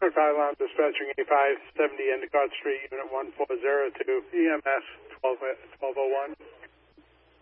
Alarm dispatching A570 Endicott Street, Unit 1402, EMS 1201.